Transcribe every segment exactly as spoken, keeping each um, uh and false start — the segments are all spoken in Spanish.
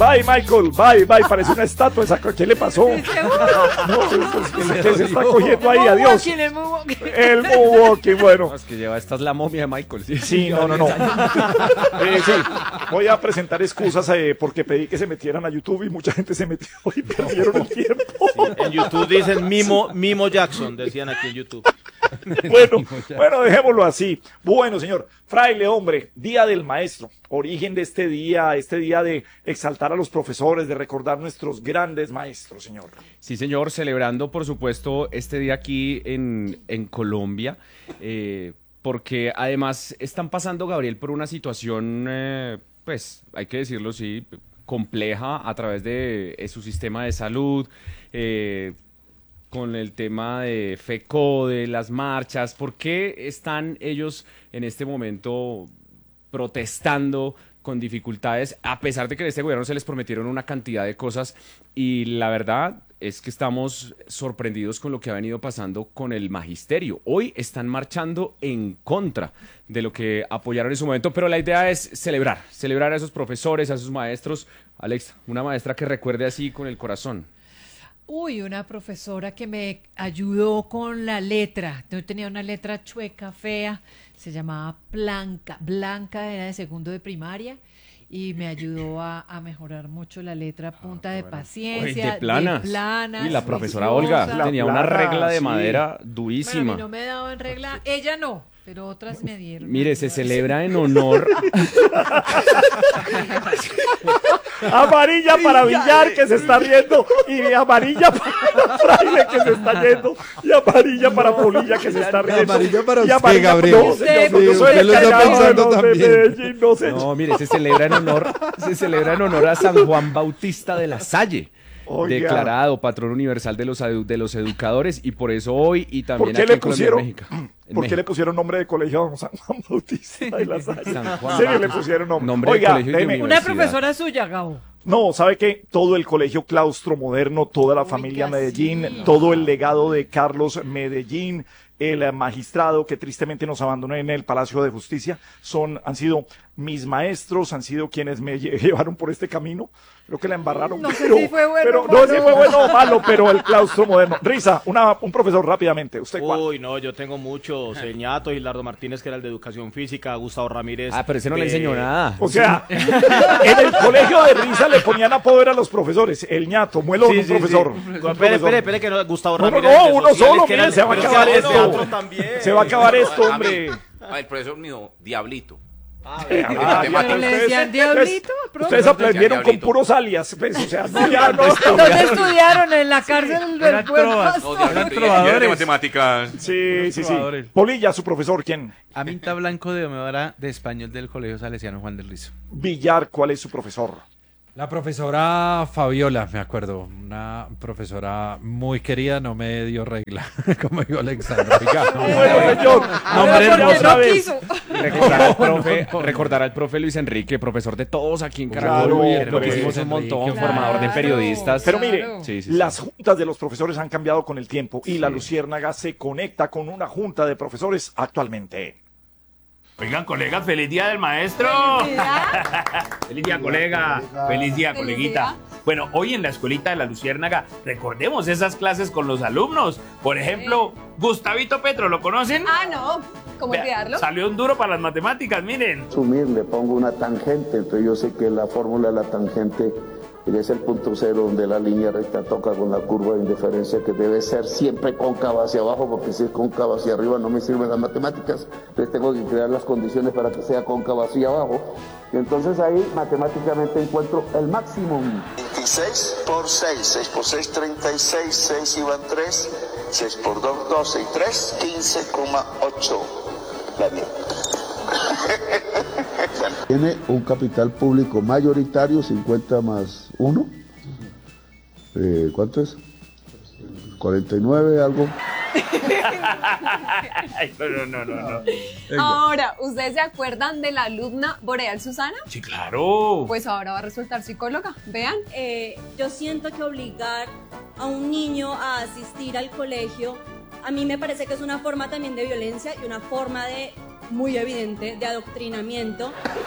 bye, Michael, bye, bye, parece una estatua esa, ¿qué le pasó? No, ¿qué se está cogiendo ahí? Adiós. El moonwalking, bueno. No, es que lleva, esta es la momia de Michael. Sí, sí no, no, no. eh, sí, voy a presentar excusas eh, porque pedí que se metieran a YouTube y mucha gente se metió y perdieron el tiempo. Sí, en YouTube dicen Mimo, Mimo Jackson, decían aquí en YouTube. Bueno, bueno, dejémoslo así. Bueno, señor, fraile, hombre, Día del Maestro, origen de este día, este día de exaltar a los profesores, de recordar nuestros grandes maestros, señor. Sí, señor, celebrando, por supuesto, este día aquí en, en Colombia, eh, porque además están pasando, Gabriel, por una situación, eh, pues, hay que decirlo, sí, compleja a través de eh, su sistema de salud, eh, con el tema de FECODE, las marchas. ¿Por qué están ellos en este momento protestando con dificultades, a pesar de que en este gobierno se les prometieron una cantidad de cosas? Y la verdad es que estamos sorprendidos con lo que ha venido pasando con el magisterio. Hoy están marchando en contra de lo que apoyaron en su momento, pero la idea es celebrar, celebrar a esos profesores, a esos maestros. Alex, una maestra que recuerde así con el corazón. Uy, una profesora que me ayudó con la letra. Yo tenía una letra chueca, fea, se llamaba Blanca. Blanca era de segundo de primaria y me ayudó a, a mejorar mucho la letra, punta ah, de bueno. paciencia. Uy, de planas. De planas. Y la profesora Olga la tenía plana, una regla de sí. madera durísima. Bueno, a mí no me daban regla, ella no. Pero otras me dieron. Mire, se celebra en honor. Amarilla para Villar, que se está riendo. Y amarilla para Fraile, que se está yendo. Y amarilla para Polilla, que se está riendo. Amarilla para y usted, amarilla, Gabriel. No, usted, no, yo soy usted lo está pensando no, también. Medellín, no, sé. No, mire, se celebra en honor, se celebra en honor a San Juan Bautista de la Salle. Oiga. Declarado patrón universal de los de los educadores, y por eso hoy y también ¿Por qué aquí le en Colombia, pusieron, México, en ¿Por México. qué le pusieron nombre de colegio a San Juan Bautista de la Salle? San Juan. ¿En serio le pusieron nombre? nombre Oiga, de colegio y de una profesora suya, Gabo. No, ¿sabe qué? Todo el colegio claustro moderno, toda la Oiga, familia Medellín, sí. todo el legado de Carlos Medellín, el magistrado que tristemente nos abandonó en el Palacio de Justicia, son, han sido mis maestros, han sido quienes me llevaron por este camino. Creo que la embarraron. No pero, sé si fue bueno pero, no sé si fue bueno o malo, pero el claustro moderno. Risa, una, un profesor rápidamente. ¿Usted cuál? Uy, no, yo tengo muchos. Señato, Gilardo Martínez, que era el de Educación Física, Gustavo Ramírez. Ah, pero ese no de... le enseñó nada. O sea, en el colegio de Risa le ponían apodo a los profesores. El ñato, muelón, sí, un sí, profesor. Sí. Espere, espere, espere, que no, Gustavo no, Ramírez. No, no, uno solo, mire, se va a acabar esto. Se va a acabar esto, hombre. El profesor mío, Diablito. Ah, ah, pero le decían Diablito, profe. Ustedes aprendieron con puros alias, pues, o sea, no, ya no. ¿Dónde estudiaron? En la cárcel del pueblo. No, de matemáticas. Sí, sí, sí. Polilla, su profesor, ¿quién? Aminta Blanco, de Omedora de Español del Colegio Salesiano Juan del Rizo. Villar, ¿cuál es su profesor? La profesora Fabiola, me acuerdo, una profesora muy querida, no me dio regla, como dijo Alexandra. No, bueno, señor, nombre hermoso. No quiso. Recordar al profe, recordar al profe Luis Enrique, profesor de todos aquí en Caracol, claro, lo que hicimos un montón, claro, formador de periodistas. Pero mire, sí, sí, las sí. juntas de los profesores han cambiado con el tiempo y sí. la Luciérnaga se conecta con una junta de profesores actualmente. Oigan, colegas, feliz día del maestro. Feliz día, feliz día colega. Feliz día, feliz coleguita. Día. Bueno, hoy en la escuelita de la Luciérnaga recordemos esas clases con los alumnos. Por ejemplo, sí. Gustavito Petro, ¿lo conocen? Ah, no. ¿Cómo olvidarlo? Salió un duro para las matemáticas, miren. Sumir, le pongo una tangente, entonces yo sé que la fórmula de la tangente es el punto cero donde la línea recta toca con la curva de indiferencia, que debe ser siempre cóncava hacia abajo, porque si es cóncava hacia arriba no me sirven las matemáticas. Entonces tengo que crear las condiciones para que sea cóncava hacia abajo. Y entonces ahí matemáticamente encuentro el máximo. veintiséis por seis, seis por seis, treinta y seis, seis iban tres, seis por dos, doce y tres, quince coma ocho. La mía. Tiene un capital público mayoritario, cincuenta más uno. Eh, ¿Cuánto es? cuarenta y nueve, algo. no, no, no, no. Ahora, ¿ustedes se acuerdan de la alumna Boreal Susana? Sí, claro. Pues ahora va a resultar psicóloga. Vean. Eh, yo siento que obligar a un niño a asistir al colegio, a mí me parece que es una forma también de violencia y una forma de muy evidente de adoctrinamiento.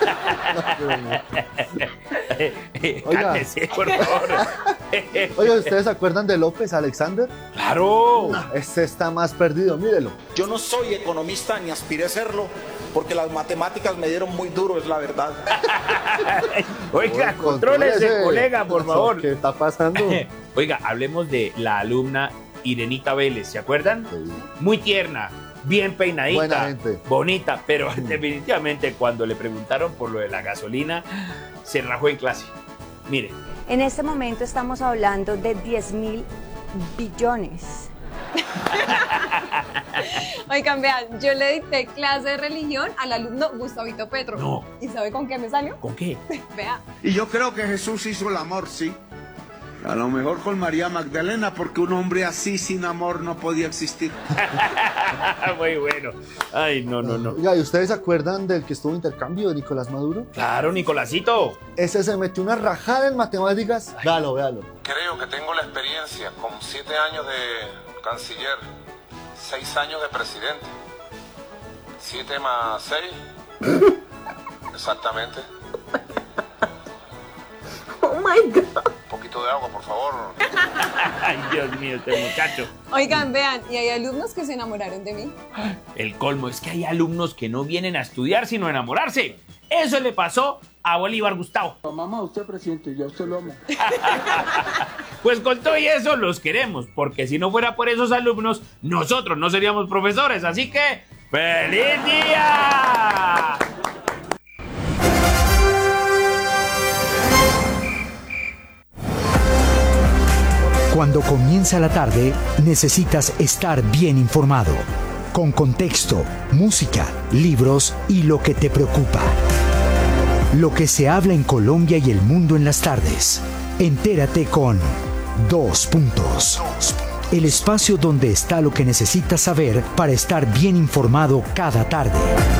Oiga. Cálmese, por favor. Oiga, ¿ustedes se acuerdan de López Alexander? ¡Claro! Este está más perdido, mírelo. Yo no soy economista ni aspiré a serlo, porque las matemáticas me dieron muy duro, es la verdad. Oiga, contrólese, colega, por favor. ¿Qué está pasando? Oiga, hablemos de la alumna Irenita Vélez, ¿se acuerdan? Sí. Muy tierna, bien peinadita, buena gente, bonita, pero definitivamente cuando le preguntaron por lo de la gasolina, se rajó en clase. Mire. En este momento estamos hablando de diez mil billones. Oigan, vean, yo le dicté clase de religión al alumno Gustavito Petro. No. ¿Y sabe con qué me salió? ¿Con qué? Vea. Y yo creo que Jesús hizo el amor, sí. A lo mejor con María Magdalena, porque un hombre así sin amor no podía existir. Muy bueno. Ay, no, no, no. Oiga, ¿y ustedes se acuerdan del que estuvo en intercambio de Nicolás Maduro? Claro, Nicolásito. Ese se metió una rajada en matemáticas. Ay. Véalo, véalo. Creo que tengo la experiencia con siete años de canciller, seis años de presidente. Siete más seis. Exactamente. Oh my God. Un poquito de agua, por favor. Ay, Dios mío, este muchacho. Oigan, vean, y hay alumnos que se enamoraron de mí. El colmo es que hay alumnos que no vienen a estudiar sino a enamorarse. Eso le pasó a Bolívar Gustavo. Mamá, usted presidente, ya usted lo ama. Pues con todo y eso los queremos, porque si no fuera por esos alumnos, nosotros no seríamos profesores. Así que, ¡feliz día! Cuando comienza la tarde, necesitas estar bien informado, con contexto, música, libros y lo que te preocupa. Lo que se habla en Colombia y el mundo en las tardes. Entérate con Dos Puntos. El espacio donde está lo que necesitas saber para estar bien informado cada tarde.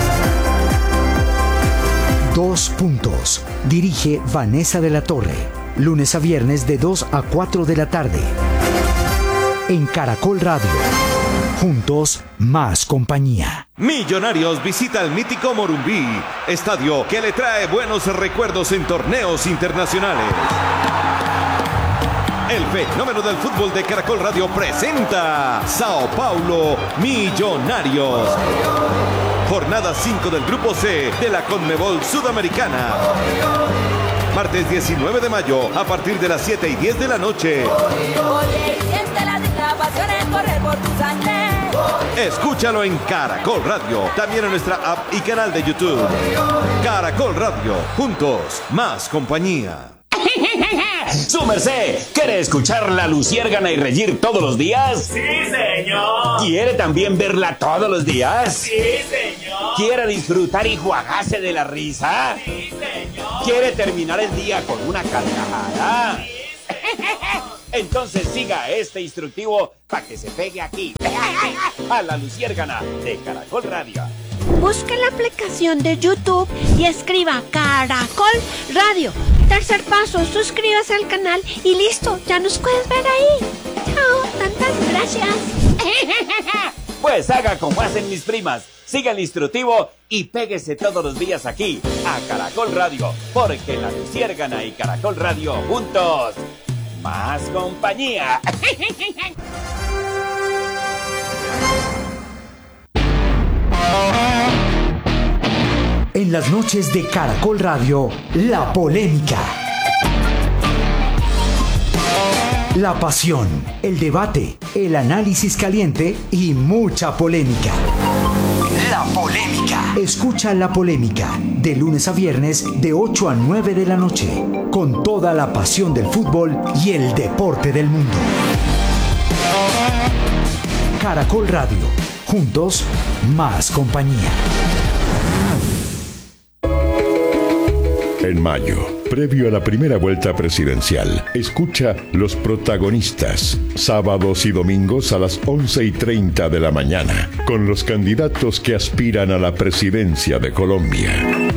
Dos Puntos. Dirige Vanessa de la Torre. Lunes a viernes de dos a cuatro de la tarde. En Caracol Radio. Juntos, más compañía. Millonarios visita el mítico Morumbí, estadio que le trae buenos recuerdos en torneos internacionales. El fenómeno del fútbol de Caracol Radio presenta Sao Paulo Millonarios. Jornada cinco del Grupo C de la Conmebol Sudamericana. Martes diecinueve de mayo, a partir de las siete y diez de la noche. Escúchalo en Caracol Radio, también en nuestra app y canal de YouTube. Caracol Radio, juntos, más compañía. ¡Su merced! ¿Quiere escuchar La Luciérgana y reír todos los días? ¡Sí, señor! ¿Quiere también verla todos los días? ¡Sí, señor! ¿Quiere disfrutar y juagarse de la risa? ¡Sí, señor! ¿Quiere terminar el día con una carcajada? ¡Sí, señor! Entonces siga este instructivo para que se pegue aquí, a La Luciérgana de Caracol Radio. Busque la aplicación de YouTube y escriba Caracol Radio. Tercer paso, suscríbase al canal y listo, ya nos puedes ver ahí. Chao, tantas gracias. Pues haga como hacen mis primas. Siga el instructivo y péguese todos los días aquí, a Caracol Radio, porque La Luciérgana y Caracol Radio juntos, más compañía. En las noches de Caracol Radio, la polémica. La pasión, el debate, el análisis caliente y mucha polémica. La polémica. Escucha La Polémica de lunes a viernes de ocho a nueve de la noche, con toda la pasión del fútbol y el deporte del mundo. Caracol Radio, juntos, más compañía. En mayo, previo a la primera vuelta presidencial, escucha Los Protagonistas, sábados y domingos a las once y treinta de la mañana, con los candidatos que aspiran a la presidencia de Colombia.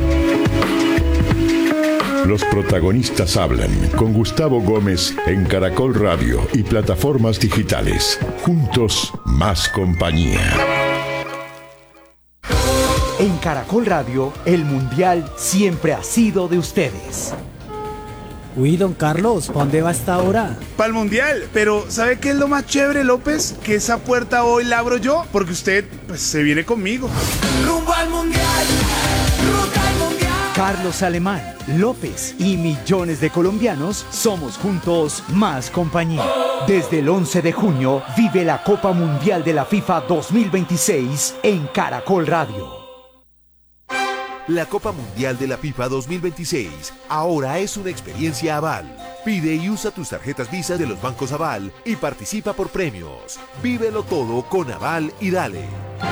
Los Protagonistas hablan con Gustavo Gómez en Caracol Radio y plataformas digitales. Juntos, más compañía. En Caracol Radio, el Mundial siempre ha sido de ustedes. Uy, don Carlos, ¿para dónde va esta hora? Para el Mundial, pero ¿sabe qué es lo más chévere, López? Que esa puerta hoy la abro yo, porque usted pues, se viene conmigo. Rumbo al Mundial, ruta al Mundial. Carlos Alemán, López y millones de colombianos somos juntos más compañía. Desde el once de junio vive la Copa Mundial de la FIFA dos mil veintiséis en Caracol Radio. La Copa Mundial de la FIFA dos mil veintiséis ahora es una experiencia Aval. Pide y usa tus tarjetas Visa de los bancos Aval y participa por premios. Vívelo todo con Aval y dale.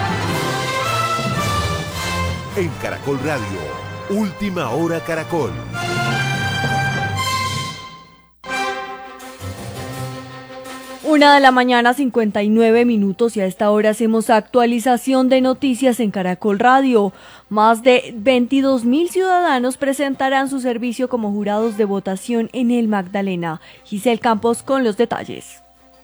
En Caracol Radio, Última Hora Caracol. Una de la mañana, cincuenta y nueve minutos, y a esta hora hacemos actualización de noticias en Caracol Radio. Más de veintidós mil ciudadanos presentarán su servicio como jurados de votación en el Magdalena. Giselle Campos con los detalles.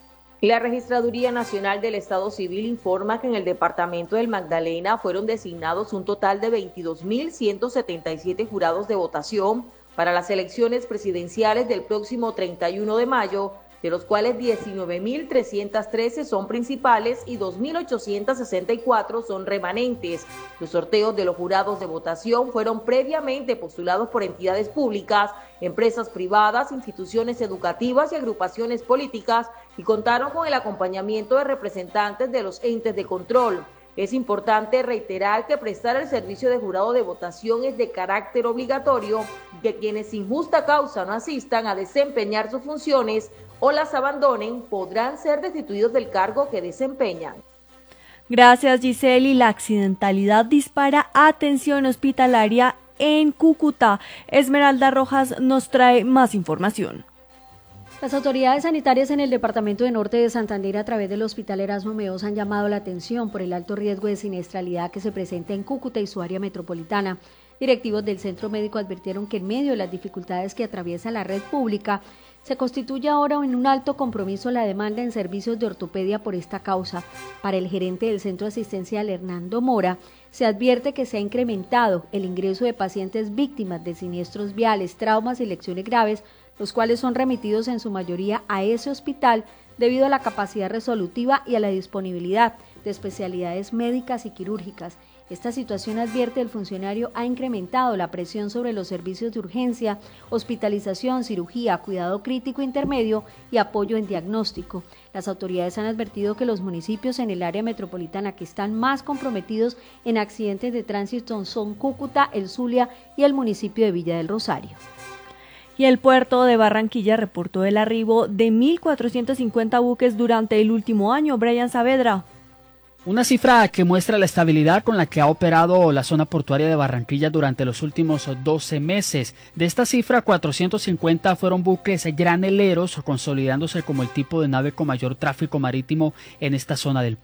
La Registraduría Nacional del Estado Civil informa que en el departamento del Magdalena fueron designados un total de veintidós mil ciento setenta y siete jurados de votación para las elecciones presidenciales del próximo treinta y uno de mayo, de los cuales diecinueve mil trescientos trece son principales y dos mil ochocientos sesenta y cuatro son remanentes. Los sorteos de los jurados de votación fueron previamente postulados por entidades públicas, empresas privadas, instituciones educativas y agrupaciones políticas y contaron con el acompañamiento de representantes de los entes de control. Es importante reiterar que prestar el servicio de jurado de votación es de carácter obligatorio y que quienes sin justa causa no asistan a desempeñar sus funciones o las abandonen podrán ser destituidos del cargo que desempeñan. Gracias, Giselle. Y la accidentalidad dispara atención hospitalaria en Cúcuta. Esmeralda Rojas nos trae más información. Las autoridades sanitarias en el departamento de Norte de Santander a través del Hospital Erasmo Meos han llamado la atención por el alto riesgo de siniestralidad que se presenta en Cúcuta y su área metropolitana. Directivos del centro médico advirtieron que en medio de las dificultades que atraviesa la red pública, se constituye ahora en un alto compromiso la demanda en servicios de ortopedia por esta causa. Para el gerente del centro asistencial, Hernando Mora, se advierte que se ha incrementado el ingreso de pacientes víctimas de siniestros viales, traumas y lesiones graves, los cuales son remitidos en su mayoría a ese hospital debido a la capacidad resolutiva y a la disponibilidad de especialidades médicas y quirúrgicas. Esta situación, advierte el funcionario, ha incrementado la presión sobre los servicios de urgencia, hospitalización, cirugía, cuidado crítico intermedio y apoyo en diagnóstico. Las autoridades han advertido que los municipios en el área metropolitana que están más comprometidos en accidentes de tránsito son Cúcuta, El Zulia y el municipio de Villa del Rosario. Y el puerto de Barranquilla reportó el arribo de mil cuatrocientos cincuenta buques durante el último año. Brian Saavedra. Una cifra que muestra la estabilidad con la que ha operado la zona portuaria de Barranquilla durante los últimos doce meses. De esta cifra, cuatrocientos cincuenta fueron buques graneleros, consolidándose como el tipo de nave con mayor tráfico marítimo en esta zona del país.